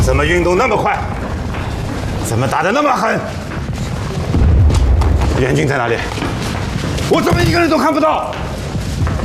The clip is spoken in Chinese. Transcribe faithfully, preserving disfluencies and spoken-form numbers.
怎么运动那么快？怎么打得那么狠？援军在哪里？我怎么一个人都看不到？